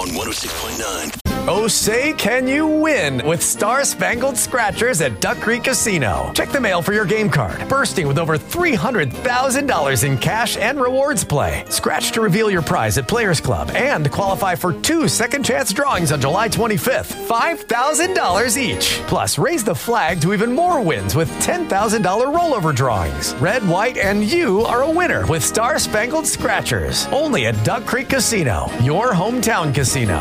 on 106.9. Oh, say can you win with Star Spangled Scratchers at Duck Creek Casino. Check the mail for your game card, bursting with over $300,000 in cash and rewards play. Scratch to reveal your prize at Players Club and qualify for 2 second chance drawings on July 25th. $5,000 each. Plus, raise the flag to even more wins with $10,000 rollover drawings. Red, white, and you are a winner with Star Spangled Scratchers. Only at Duck Creek Casino, your hometown casino.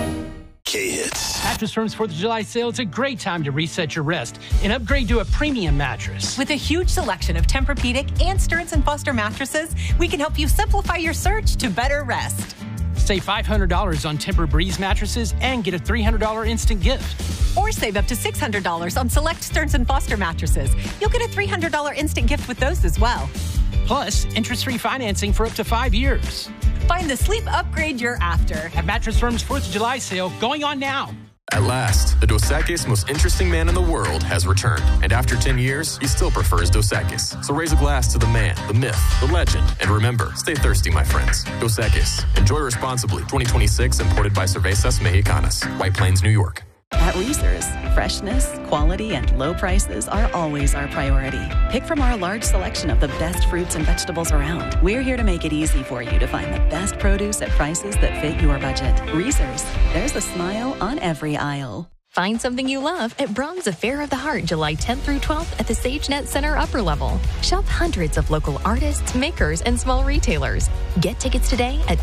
K-Hits. Mattress Firm's 4th of July sale, it's a great time to reset your rest and upgrade to a premium mattress. With a huge selection of Tempur-Pedic and Stearns & Foster mattresses, we can help you simplify your search to better rest. Save $500 on Tempur-Breeze mattresses and get a $300 instant gift. Or save up to $600 on select Stearns & Foster mattresses. You'll get a $300 instant gift with those as well. Plus, interest-free financing for up to 5 years. Find the sleep upgrade you're after At Mattress Firm's 4th of July sale going on now. At last, the Dos Equis most interesting man in the world has returned. And after 10 years, he still prefers Dos Equis. So raise a glass to the man, the myth, the legend. And remember, stay thirsty, my friends. Dos Equis. Enjoy responsibly. 2026, imported by Cervezas Mexicanas. White Plains, New York. At Reese's, freshness, quality, and low prices are always our priority. Pick from our large selection of the best fruits and vegetables around. We're here to make it easy for you to find the best produce at prices that fit your budget. Reese's, there's a smile on every aisle. Find something you love at Braum's Affair of the Heart, July 10th through 12th at the SageNet Center upper level. Shop hundreds of local artists, makers, and small retailers. Get tickets today at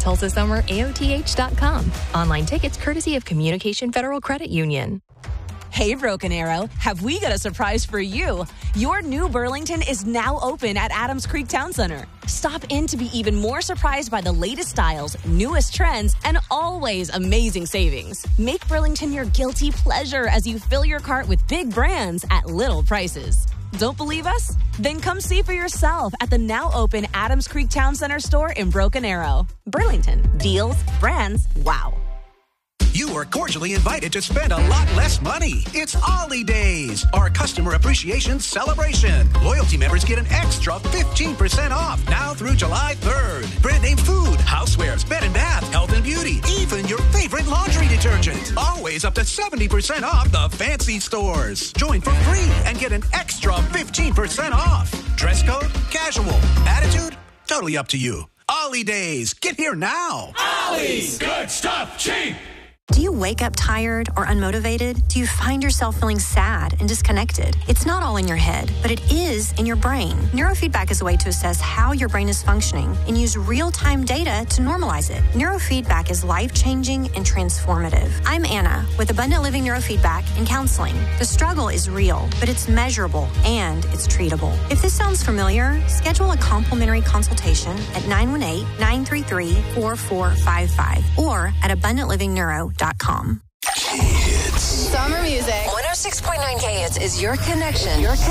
TulsaSummerAOTH.com. Online tickets courtesy of Communication Federal Credit Union. Hey, Broken Arrow, have we got a surprise for you? Your new Burlington is now open at Adams Creek Town Center. Stop in to be even more surprised by the latest styles, newest trends, and always amazing savings. Make Burlington your guilty pleasure as you fill your cart with big brands at little prices. Don't believe us? Then come see for yourself at the now open Adams Creek Town Center store in Broken Arrow. Burlington, deals, brands, wow. You are cordially invited to spend a lot less money. It's Ollie Days, our customer appreciation celebration. Loyalty members get an extra 15% off now through July 3rd. Brand name food, housewares, bed and bath, health and beauty, even your favorite laundry detergent. Always up to 70% off the fancy stores. Join for free and get an extra 15% off. Dress code, casual, attitude, totally up to you. Ollie Days, get here now. Ollie's good stuff cheap. Do you wake up tired or unmotivated? Do you find yourself feeling sad and disconnected? It's not all in your head, but it is in your brain. Neurofeedback is a way to assess how your brain is functioning and use real-time data to normalize it. Neurofeedback is life-changing and transformative. I'm Anna with Abundant Living Neurofeedback and Counseling. The struggle is real, but it's measurable and it's treatable. If this sounds familiar, schedule a complimentary consultation at 918-933-4455 or at AbundantLivingNeuro.com. K-Hits. Summer music. 106.9 K-Hits is your connection.